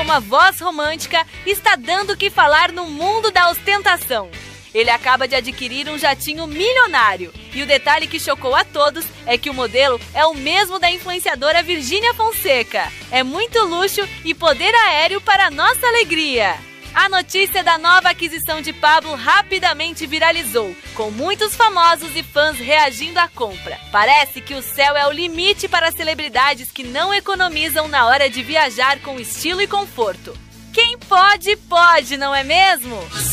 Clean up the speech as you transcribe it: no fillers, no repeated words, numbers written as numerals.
uma voz romântica, está dando o que falar no mundo da ostentação. Ele acaba de adquirir um jatinho milionário. E o detalhe que chocou a todos é que o modelo é o mesmo da influenciadora Virgínia Fonseca. É muito luxo e poder aéreo para nossa alegria. A notícia da nova aquisição de Pablo rapidamente viralizou, com muitos famosos e fãs reagindo à compra. Parece que o céu é o limite para celebridades que não economizam na hora de viajar com estilo e conforto. Quem pode, pode, não é mesmo?